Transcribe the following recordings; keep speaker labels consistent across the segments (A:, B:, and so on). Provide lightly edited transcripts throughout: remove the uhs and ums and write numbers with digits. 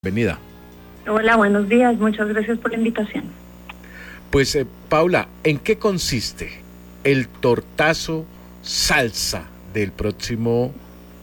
A: Bienvenida.
B: Hola, buenos días. Muchas gracias por la invitación.
A: Pues, Paula, ¿en qué consiste el tortazo salsa del próximo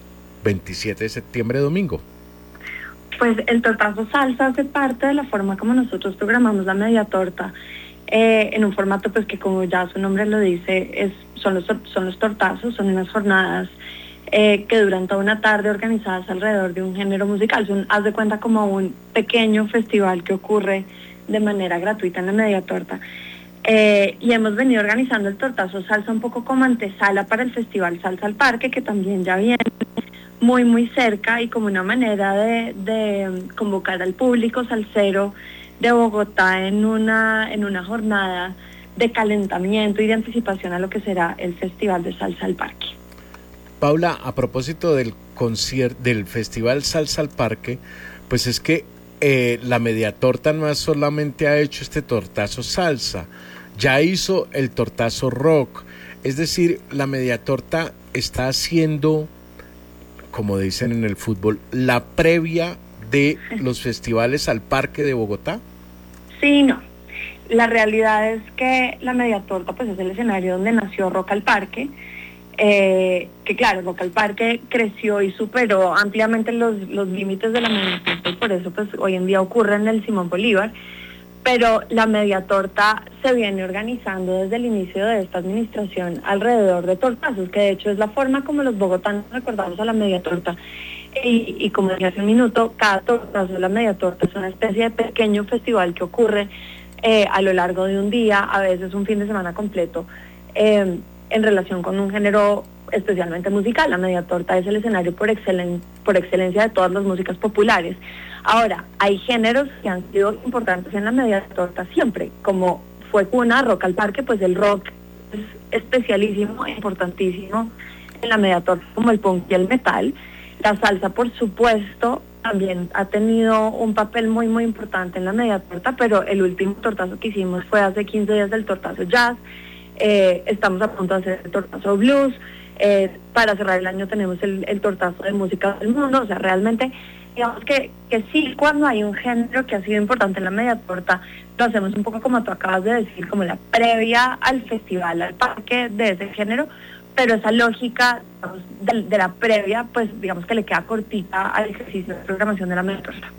A: 27 de septiembre, domingo?
B: Pues el tortazo salsa hace parte de la forma como nosotros programamos la media torta, en un formato pues que, como ya su nombre lo dice, son los tortazos, son unas jornadas que duran toda una tarde organizadas alrededor de un género musical. Haz de cuenta, como un pequeño festival que ocurre de manera gratuita en la media torta. Y hemos venido organizando el tortazo salsa un poco como antesala para el festival Salsa al Parque, que también ya viene muy cerca, y como una manera de convocar al público salsero de Bogotá en una jornada de calentamiento y de anticipación a lo que será el Festival de Salsa al Parque.
A: Paula, a propósito del del Festival Salsa al Parque, pues es que la media torta no solamente ha hecho este tortazo salsa, ya hizo el tortazo rock. Es decir, la media torta está haciendo, como dicen en el fútbol, la previa de los festivales al Parque de Bogotá.
B: Sí, no. La realidad es que la media torta pues es el escenario donde nació Rock al Parque. Que claro, Rock al Parque creció y superó ampliamente los límites de la media torta, y por eso pues hoy en día ocurre en el Simón Bolívar. Pero la media torta se viene organizando desde el inicio de esta administración alrededor de tortazos, que de hecho es la forma como los bogotanos recordamos a la media torta. Y como decía hace un minuto, cada tortazo de la media torta es una especie de pequeño festival que ocurre a lo largo de un día, a veces un fin de semana completo, en relación con un género especialmente musical. La media torta es el escenario por excelencia de todas las músicas populares. Ahora, hay géneros que han sido importantes en la media torta siempre, como fue cuna Rock al Parque, pues el rock es especialísimo, importantísimo en la media torta, como el punk y el metal. La salsa, por supuesto, también ha tenido un papel muy importante en la media torta, pero el último tortazo que hicimos fue hace 15 días, del tortazo jazz. Estamos a punto de hacer el tortazo blues. Para cerrar el año tenemos el tortazo de música del mundo. O sea, realmente, digamos que sí, cuando hay un género que ha sido importante en la media torta, lo hacemos un poco como tú acabas de decir, como la previa al festival, al parque de ese género, pero esa lógica, digamos, de la previa, pues digamos que le queda cortita al ejercicio de programación de la media torta.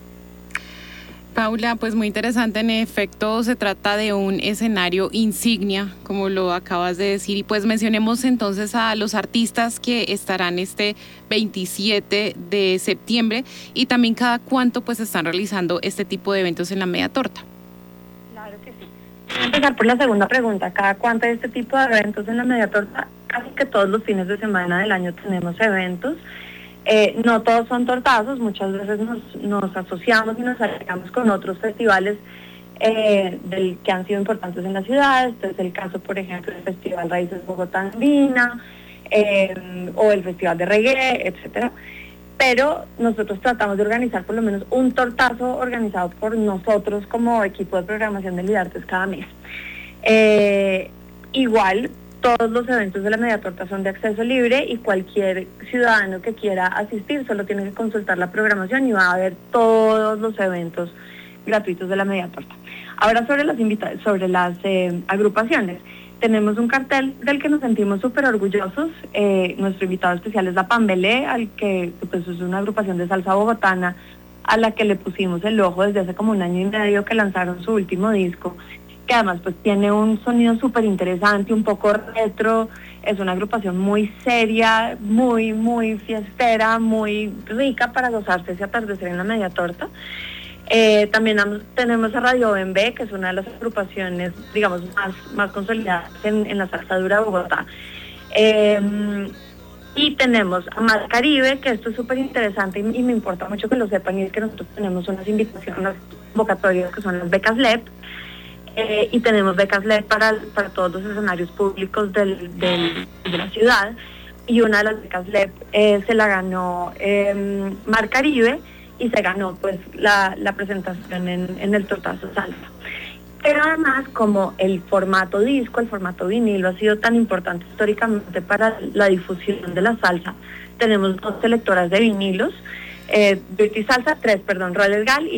C: Paula, pues muy interesante. En efecto, se trata de un escenario insignia, como lo acabas de decir. Y pues mencionemos entonces a los artistas que estarán este 27 de septiembre y también cada cuánto pues están realizando este tipo de eventos en la media torta.
B: Claro que sí. Voy a empezar por la segunda pregunta. ¿Cada cuánto hay este tipo de eventos en la media torta? Casi que todos los fines de semana del año tenemos eventos. No todos son tortazos, muchas veces nos asociamos y nos agregamos con otros festivales que han sido importantes en la ciudad. Este es el caso, por ejemplo, del Festival Raíces Bogotá Andina, o el Festival de Reggae, etcétera. Pero nosotros tratamos de organizar por lo menos un tortazo organizado por nosotros como equipo de programación de Lidartes cada mes. Igual, todos los eventos de la media torta son de acceso libre, y cualquier ciudadano que quiera asistir solo tiene que consultar la programación y va a ver todos los eventos gratuitos de la media torta. Ahora, sobre las agrupaciones, tenemos un cartel del que nos sentimos súper orgullosos. Nuestro invitado especial es la Pambelé, pues es una agrupación de salsa bogotana a la que le pusimos el ojo desde hace como 1 año y medio que lanzaron su último disco, que además pues tiene un sonido súper interesante, un poco retro. Es una agrupación muy seria, muy fiestera, muy rica para gozarse ese atardecer en la media torta. También tenemos a Radio Bembe, que es una de las agrupaciones, digamos, más consolidadas en la salsa dura de Bogotá. Y tenemos a Mar Caribe, que esto es súper interesante y me importa mucho que lo sepan, y es que nosotros tenemos unas invitaciones, unas convocatorias que son las becas LEP. Y tenemos becas LED para todos los escenarios públicos de la ciudad, y una de las becas LED se la ganó Mar Caribe, y se ganó pues la presentación en el tortazo salsa. Pero además, como el formato disco, el formato vinilo ha sido tan importante históricamente para la difusión de la salsa, tenemos 2 selectoras de vinilos Dirty Salsa, 3, perdón, Roller Gal y